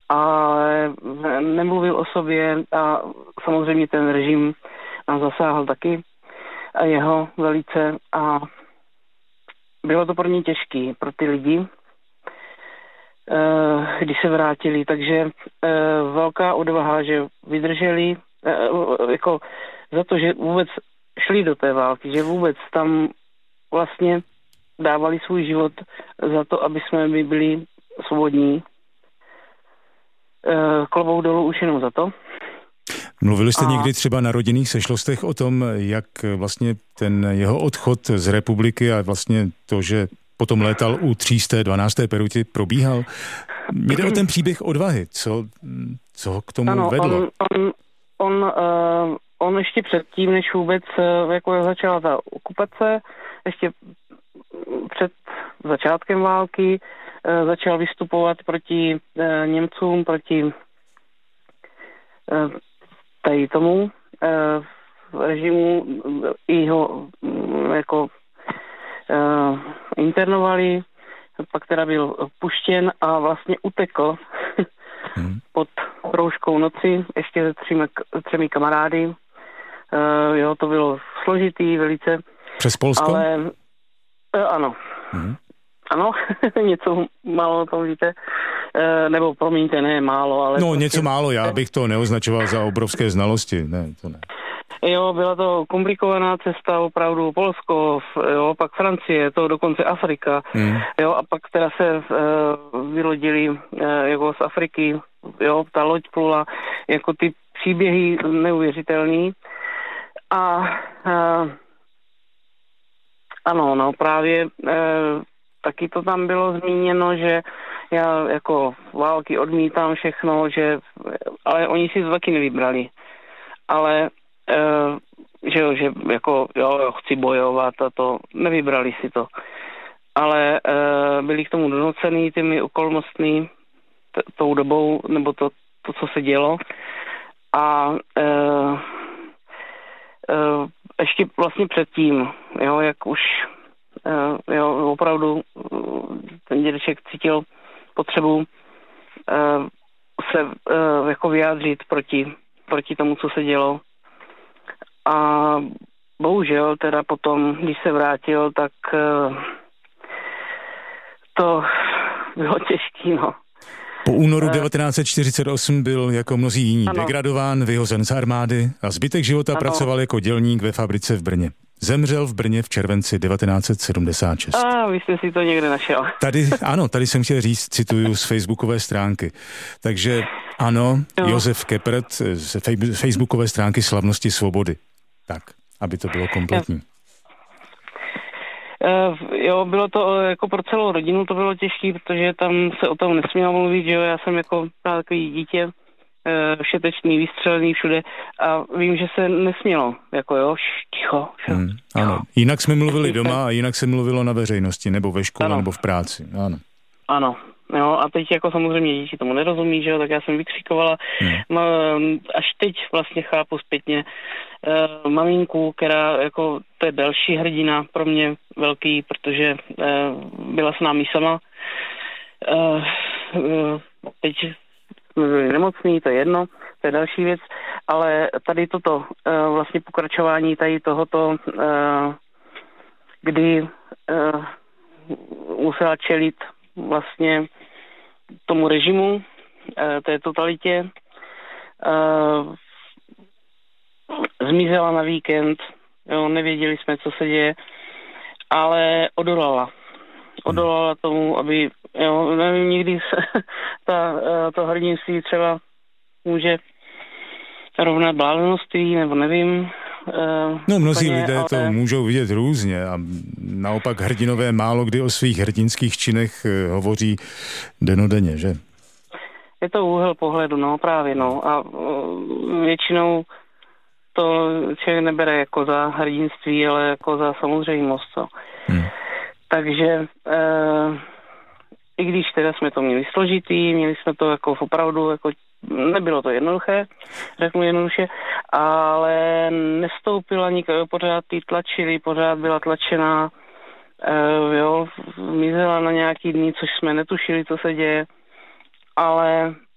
ale nemluvil o sobě a samozřejmě ten režim nás zasáhl taky a jeho velice a bylo to pro ně těžký, pro ty lidi, když se vrátili, takže velká odvaha, že vydrželi, jako za to, že vůbec šli do té války, že vůbec tam vlastně dávali svůj život za to, aby jsme my byli svobodní. Klobouk dolů už jenom za to. Mluvili jste někdy třeba na rodinných sešlostech o tom, jak vlastně ten jeho odchod z republiky a vlastně to, že potom létal u 312. peruti, probíhal? Jde o ten příběh odvahy. Co ho k tomu vedlo? On ještě předtím, než vůbec jako začala ta okupace, ještě před začátkem války, začal vystupovat proti Němcům, proti tady tomu režimu, i ho jako internovali, pak teda byl puštěn a vlastně utekl pod rouškou noci, ještě se 3 kamarády. Jo, to bylo složitý velice. Přes Polsko? Ale ano. Ano, něco málo o tom víte. Nebo promiňte, ne málo, ale... No prostě... něco málo, já bych to neoznačoval za obrovské znalosti. Ne, to ne. Jo, byla to komplikovaná cesta, opravdu Polsko, jo, pak Francie, to dokonce Afrika, jo, a pak teda se vylodili jako z Afriky, jo, ta loď plula, jako ty příběhy neuvěřitelný. A ano, no právě taky to tam bylo zmíněno, že já jako války odmítám všechno, ale oni si to taky nevybrali. Ale že jako jo, chci bojovat a to, nevybrali si to. Ale byli k tomu donucený těmi okolnostmi tou dobou, nebo to, co se dělo. A ještě vlastně předtím, jo, jak už jo, opravdu ten dědeček cítil potřebu se jako vyjádřit proti tomu, co se dělo. A bohužel teda potom, když se vrátil, tak to bylo těžký, no. Po únoru 1948 byl jako mnozí jiní degradován, vyhozen z armády a zbytek života pracoval jako dělník ve fabrice v Brně. Zemřel v Brně v červenci 1976. Vy jste si to někde našel. Tady jsem chtěl říct, cituju z facebookové stránky. Takže ano, Josef Keppert z facebookové stránky Slavnosti svobody. Tak, aby to bylo kompletní. Jo, bylo to jako pro celou rodinu, to bylo těžké, protože tam se o tom nesmělo mluvit, že jo, já jsem jako takový dítě, všetečný, vystřelený všude a vím, že se nesmělo, jako jo, ticho. Ano, jinak jsme mluvili doma a jinak se mluvilo na veřejnosti, nebo ve škole, nebo v práci, ano. Ano, jo, a teď jako samozřejmě děti tomu nerozumí, že jo, tak já jsem vykřikovala, až teď vlastně chápu zpětně maminku, která jako, to je další hrdina pro mě velký, protože byla s námi sama. Teď jsme byli nemocní, to je jedno, to je další věc, ale tady toto vlastně pokračování tady tohoto, kdy musela čelit vlastně tomu režimu, té totalitě, zmizela na víkend, jo, nevěděli jsme, co se děje, ale odolala tomu, aby, jo, nevím, někdy to hrdinství třeba může rovnat blázenství, nebo nevím. No, mnozí lidé to můžou vidět různě a naopak hrdinové málo kdy o svých hrdinských činech hovoří dennodenně, že? Je to úhel pohledu, no, právě, no, a většinou to člověk nebere jako za hrdinství, ale jako za samozřejmost, co. Takže i když teda jsme to měli složitý, měli jsme to jako opravdu, jako nebylo to jednoduché, řeknu jednoduše, ale nestoupila nikdo, pořád jí tlačili, pořád byla tlačená, jo, mizela na nějaký dny, což jsme netušili, co se děje, ale